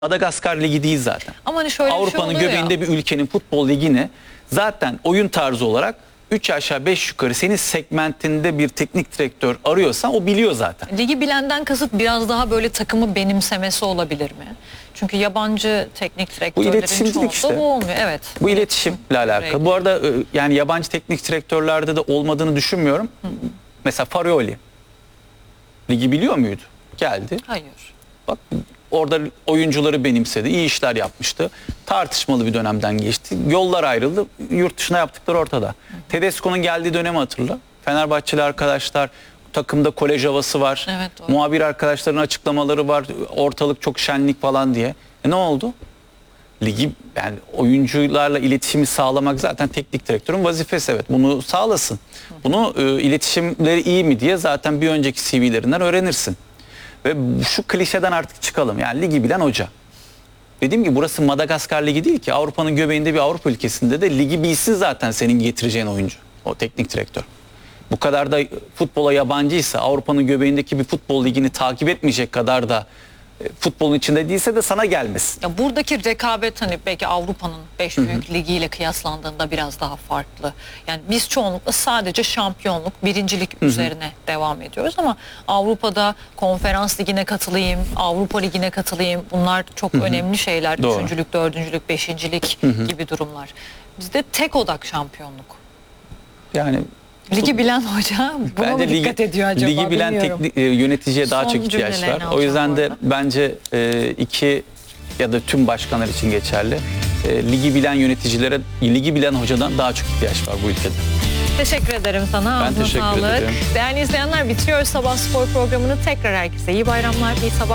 Madagaskar Ligi değil zaten. Ama hani şöyle Avrupa'nın göbeğinde bir ülkenin futbol ligini zaten oyun tarzı olarak 3 aşağı 5 yukarı senin segmentinde bir teknik direktör arıyorsan o biliyor zaten. Ligi bilenden kasıt biraz daha böyle takımı benimsemesi olabilir mi? Çünkü yabancı teknik direktörlerin çoğunda işte. bu olmuyor. Evet. Bu iletişimle alakalı. Bu arada yani yabancı teknik direktörlerde de olmadığını düşünmüyorum. Mesela Farioli ligi biliyor muydu? Geldi. Hayır. Bak orada oyuncuları benimsedi. İyi işler yapmıştı. Tartışmalı bir dönemden geçti. Yollar ayrıldı. Yurt dışına yaptıkları ortada. Tedesco'nun geldiği dönemi hatırla. Fenerbahçeli arkadaşlar, takımda kolej havası var. Evet, doğru. Muhabir arkadaşların açıklamaları var. Ortalık çok şenlik falan diye. Ne oldu? Ligi yani oyuncularla iletişimi sağlamak zaten teknik direktörün vazifesi, evet. Bunu sağlasın. Bunu iletişimleri iyi mi diye zaten bir önceki CV'lerinden öğrenirsin. Ve şu klişeden artık çıkalım. Yani ligi bilen hoca. Dediğim gibi burası Madagaskar Ligi değil ki. Avrupa'nın göbeğinde bir Avrupa ülkesinde de ligi bilsin zaten senin getireceğin oyuncu. O teknik direktör. Bu kadar da futbola yabancıysa, Avrupa'nın göbeğindeki bir futbol ligini takip etmeyecek kadar da futbolun içinde değilse de sana gelmesin. Ya buradaki rekabet hani belki Avrupa'nın 5 büyük ligiyle kıyaslandığında biraz daha farklı. Yani biz çoğunlukla sadece şampiyonluk, birincilik üzerine devam ediyoruz ama Avrupa'da konferans ligine katılayım, Avrupa ligine katılayım, bunlar çok önemli şeyler. Doğru. Üçüncülük, dördüncülük, beşincilik gibi durumlar. Bizde tek odak şampiyonluk. Yani Ligi bilen hoca buna mı dikkat ediyor acaba? Ligi bilen bilmiyorum. teknik yöneticiye daha Son çok ihtiyaç var. cümlelerini O yüzden de alacağım bence iki ya da tüm başkanlar için geçerli. Ligi bilen yöneticilere, ligi bilen hocadan daha çok ihtiyaç var bu ülkede. Teşekkür ederim sana. Ben Ağzına teşekkür sağlık. ederim. Değerli izleyenler, bitiriyor Sabah Spor programını. Tekrar herkese iyi bayramlar, iyi sabah.